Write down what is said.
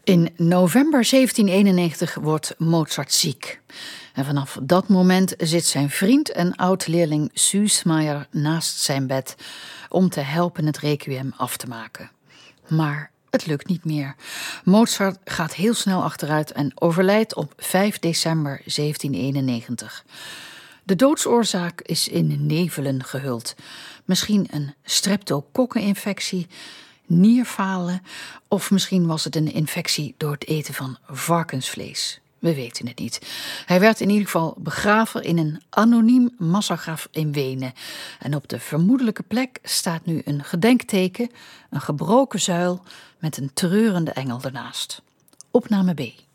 In november 1791 wordt Mozart ziek. En vanaf dat moment zit zijn vriend en oud-leerling Süssmayr naast zijn bed om te helpen het requiem af te maken. Maar het lukt niet meer. Mozart gaat heel snel achteruit en overlijdt op 5 december 1791. De doodsoorzaak is in nevelen gehuld. Misschien een streptokokkeninfectie, nierfalen of misschien was het een infectie door het eten van varkensvlees. We weten het niet. Hij werd in ieder geval begraven in een anoniem massagraf in Wenen. En op de vermoedelijke plek staat nu een gedenkteken, een gebroken zuil met een treurende engel ernaast. Opname B.